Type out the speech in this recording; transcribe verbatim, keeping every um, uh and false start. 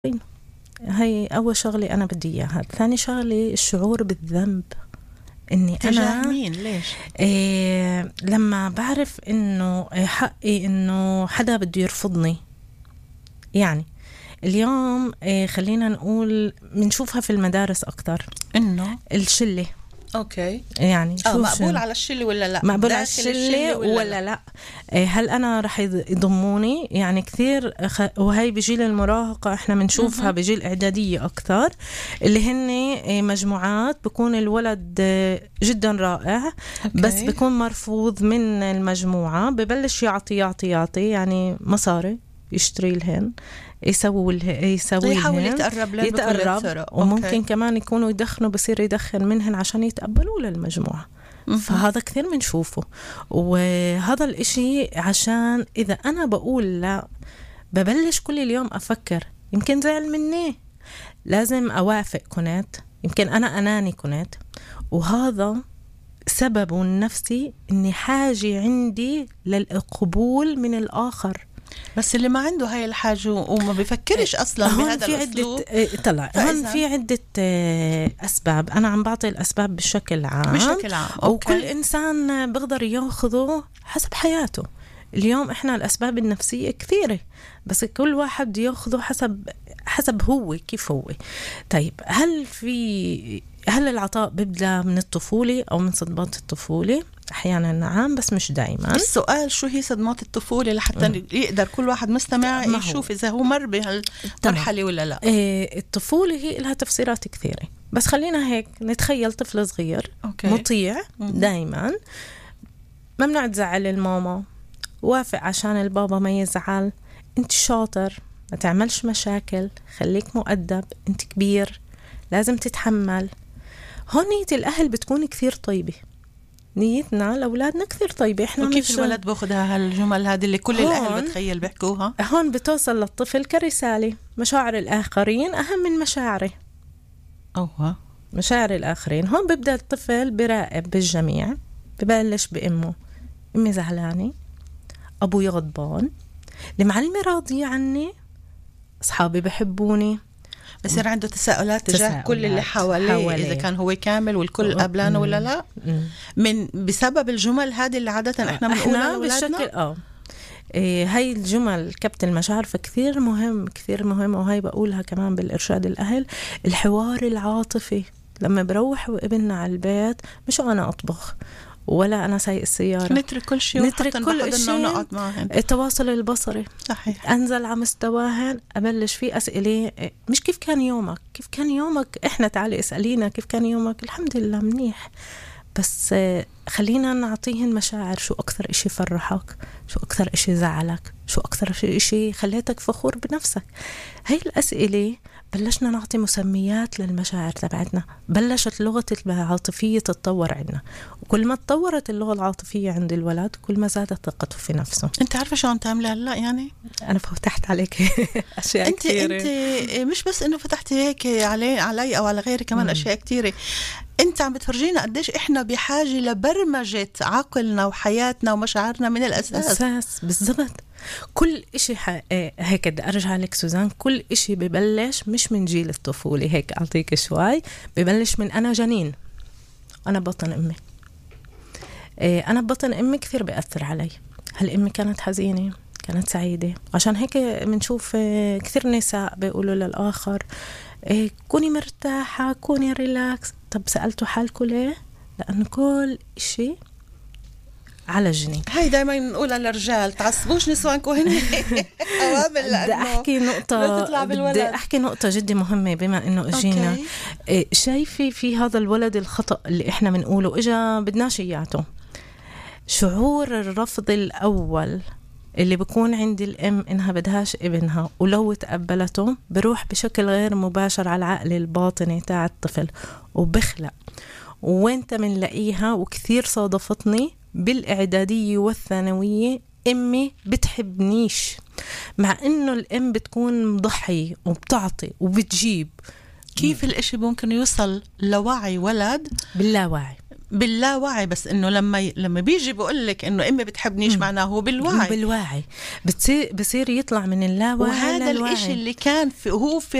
هاي أول شغلة أنا بدي إياها. ثاني شغلة الشعور بالذنب، إني أنا مين ليش إيه لما بعرف إنه حقي إنه حدا بده يرفضني. يعني اليوم إيه خلينا نقول بنشوفها في المدارس أكتر، إنه الشلة. أوكي يعني آه مقبول على الشلة ولا لا، مقبول على الشلة ولا, ولا لا, لا. هل أنا رح يضموني؟ يعني كثير خ... وهي بجيل المراهقة احنا بنشوفها بجيل إعدادية أكتر، اللي هن مجموعات بكون الولد جدا رائع أوكي. بس بكون مرفوض من المجموعة، ببلش يعطي يعطي يعطي يعني مصاري يشتري لهن، يسوي يسوي يحاول يتقرب له يتقرب وممكن أوكي. كمان يكونوا يدخنوا بصير يدخن منهن عشان يتقبلوا للمجموعة. م- فهذا كثير بنشوفه، وهذا الاشي عشان إذا أنا بقول لا ببلش كل اليوم أفكر يمكن زعل مني، لازم أوافق كنت، يمكن أنا أناني كنت، وهذا سببه النفسي إني حاجة عندي للقبول من الآخر. بس اللي ما عنده هاي الحاجة وما بيفكرش أصلا بهذا الأسلوب طلع هون في عدة أسباب. أنا عم بعطي الأسباب بشكل عام بشكل عام أوكي. وكل إنسان بقدر ياخذه حسب حياته. اليوم إحنا الأسباب النفسية كثيرة، بس كل واحد ياخذه حسب حسب هو كيف هو. طيب هل في هل العطاء بيبدأ من الطفولة أو من صدمات الطفولة؟ أحيانا نعم بس مش دائما. السؤال شو هي صدمات الطفولة لحتى م. يقدر كل واحد مستمع يشوف إذا هو مر بهالمرحلة ولا لا. إيه الطفولة هي لها تفسيرات كثيرة، بس خلينا هيك نتخيل طفل صغير أوكي. مطيع دائما، ممنوع تزعل الماما، وافق عشان البابا ما يزعل، انت شاطر ما تعملش مشاكل، خليك مؤدب، انت كبير لازم تتحمل. هون نية الأهل بتكون كثير طيبة، نيتنا لأولادنا كثير طيبة. إحنا وكيف مش... الولد بأخذها هالجمل هذه اللي كل الأهل بتخيل بيحكوها؟ هون بتوصل للطفل كرسالة، مشاعر الآخرين أهم من مشاعري. أوه. مشاعر الآخرين. هون ببدأ الطفل براقب بالجميع، ببلش بأمه، أمي زعلانة، أبوي غضبان، المعلمة راضية عني، أصحابي بحبوني. بصير عنده تساؤلات تجاه كل اللي حواليه, حواليه إذا كان هو كامل والكل قبلانه ولا لا، من بسبب الجمل هذه اللي عادة احنا بنقولها بالشكل اه إيه هاي الجمل كبت المشاعر. فكثير مهم كثير مهم، وهي بقولها كمان بالإرشاد الأهل، الحوار العاطفي. لما بروح ابننا على البيت مش أنا أطبخ ولا أنا سايق السيارة، نترك كل شيء نترك كل شيء. التواصل البصري صحيح. أنزل على مستواهن، أبلش فيه أسئلة، مش كيف كان يومك، كيف كان يومك، إحنا تعالي اسألينا كيف كان يومك، الحمد لله منيح، بس خلينا نعطيهن مشاعر. شو أكثر إشي فرحك، شو أكثر إشي زعلك، شو أكثر إشي خليتك فخور بنفسك. هاي الأسئلة بلشنا نعطي مسميات للمشاعر تبعتنا، بلشت لغة العاطفية تتطور عندنا، وكل ما تطورت اللغة العاطفية عند الولد كل ما زادت ثقته في نفسه. انت عارفة شو عم تعملي هلا؟ يعني انا فتحت عليك اشياء انت كثيرة. انت مش بس انه فتحتي هيك علي علي او على غيري، كمان م. اشياء كثيرة. انت عم بتفرجينا قديش احنا بحاجة لبرمجة عقلنا وحياتنا ومشاعرنا من الاساس. اساس بالضبط. كل إشي ح... هيك بدي أرجع لك سوزان، كل إشي ببلش مش من جيل الطفولة، هيك أعطيك شوي، ببلش من أنا جنين، أنا بطن أمي. أنا بطن أمي كثير بيأثر علي. هل أمي كانت حزينة، كانت سعيدة؟ عشان هيك منشوف كثير نساء بيقولوا للآخر كوني مرتاحة، كوني ريلاكس. طب سألتوا حالكم ليه؟ لأنه كل إشي على الجنين. هاي دايما نقولها للرجال، تعصبوش نسوانكم هن اوامر، بدي احكي نقطه بدي احكي نقطه جدا مهمه. بما انه اجينا إيه شايفي في هذا الولد الخطا اللي احنا بنقوله اجا بدناش اياته، شعور الرفض الاول اللي بيكون عند الام انها بدهاش ابنها، ولو تقبلته بروح بشكل غير مباشر على العقل الباطني تاع الطفل وبخلق. وانت منلاقيها وكثير صادفتني بالإعدادية والثانوية، أمي بتحبنيش، مع إنه الأم بتكون مضحية وبتعطي وبتجيب. كيف الإشي ممكن يوصل لوعي ولد باللاوعي؟ باللاوعي، بس انه لما ي... لما بيجي بقول لك انه امي بتحبنيش معناه هو بالوعي بالوعي بتصير بصير يطلع من اللاوعي وهذا الاشي اللي كان في هو في